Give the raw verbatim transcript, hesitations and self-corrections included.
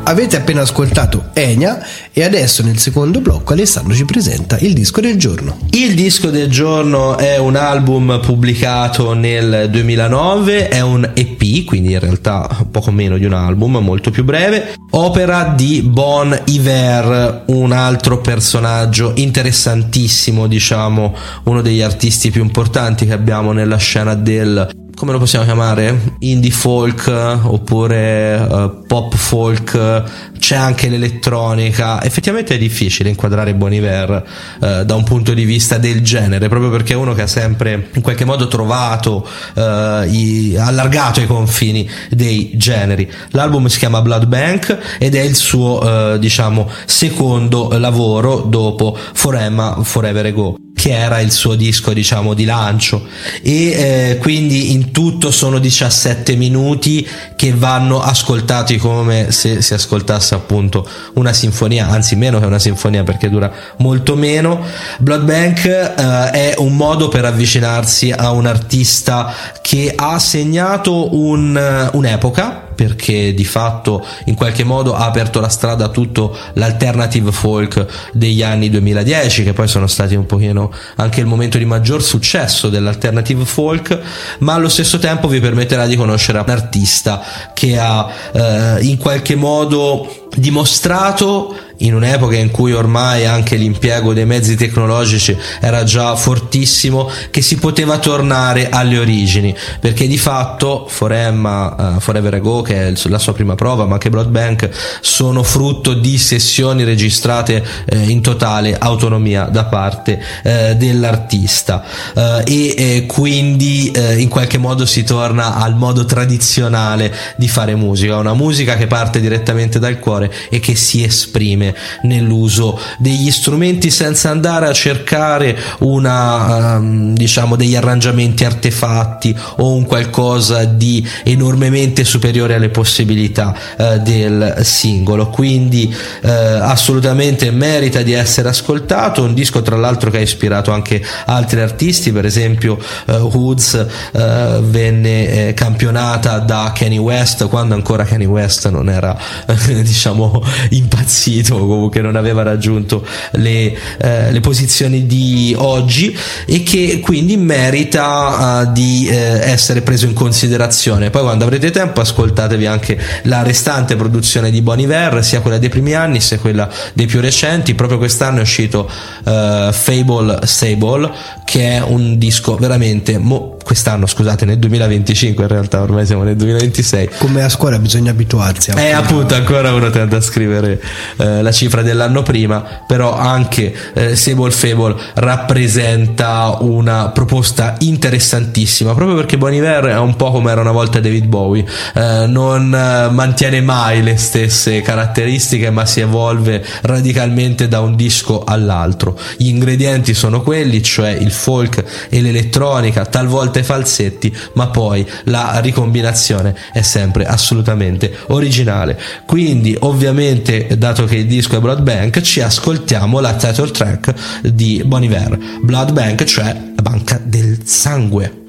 Avete appena ascoltato Enya e adesso nel secondo blocco Alessandro ci presenta il disco del giorno. Il disco del giorno è un album pubblicato nel duemilanove, è un E P, quindi in realtà poco meno di un album, molto più breve, opera di Bon Iver, un altro personaggio interessantissimo, diciamo uno degli artisti più importanti che abbiamo nella scena del, come lo possiamo chiamare, indie folk oppure uh, pop folk. C'è anche l'elettronica. Effettivamente è difficile inquadrare Bon Iver uh, da un punto di vista del genere, proprio perché è uno che ha sempre in qualche modo trovato uh, i, allargato i confini dei generi. L'album si chiama Blood Bank ed è il suo uh, diciamo secondo lavoro dopo Forever, Forever Ago, che era il suo disco diciamo di lancio, e eh, quindi in tutto sono diciassette minuti che vanno ascoltati come se si ascoltasse appunto una sinfonia, anzi meno che una sinfonia perché dura molto meno. Blood Bank eh, è un modo per avvicinarsi a un artista che ha segnato un, un'epoca, perché di fatto in qualche modo ha aperto la strada a tutto l'alternative folk degli anni duemiladieci, che poi sono stati un pochino anche il momento di maggior successo dell'alternative folk, ma allo stesso tempo vi permetterà di conoscere un artista che ha eh, in qualche modo dimostrato, in un'epoca in cui ormai anche l'impiego dei mezzi tecnologici era già fortissimo, che si poteva tornare alle origini, perché di fatto Forever, uh, Forever Ago, che è la sua prima prova, ma anche Blood Bank, sono frutto di sessioni registrate eh, in totale autonomia da parte eh, dell'artista, uh, e eh, quindi eh, in qualche modo si torna al modo tradizionale di fare musica, una musica che parte direttamente dal cuore e che si esprime nell'uso degli strumenti senza andare a cercare una um, diciamo degli arrangiamenti artefatti o un qualcosa di enormemente superiore alle possibilità uh, del singolo. Quindi uh, assolutamente merita di essere ascoltato, un disco tra l'altro che ha ispirato anche altri artisti, per esempio uh, Woods uh, venne eh, campionata da Kanye West quando ancora Kanye West non era diciamo impazzito, o comunque non aveva raggiunto le, eh, le posizioni di oggi, e che quindi merita uh, di eh, essere preso in considerazione. Poi quando avrete tempo ascoltatevi anche la restante produzione di Bon Iver, sia quella dei primi anni sia quella dei più recenti. Proprio quest'anno è uscito uh, Fable Sable, che è un disco veramente mo- quest'anno scusate nel duemilaventicinque, in realtà ormai siamo nel duemilaventisei, come a scuola bisogna abituarsi eh appunto ancora uno tende a scrivere eh, la cifra dell'anno prima, però anche eh, Sable Fable rappresenta una proposta interessantissima, proprio perché Bon Iver è un po' come era una volta David Bowie, eh, non eh, mantiene mai le stesse caratteristiche, ma si evolve radicalmente da un disco all'altro. Gli ingredienti sono quelli, cioè il folk e l'elettronica, talvolta i falsetti, ma poi la ricombinazione è sempre assolutamente originale. Quindi ovviamente, dato che il disco è Blood Bank, ci ascoltiamo la title track di Bon Iver, Blood Bank, cioè la banca del sangue.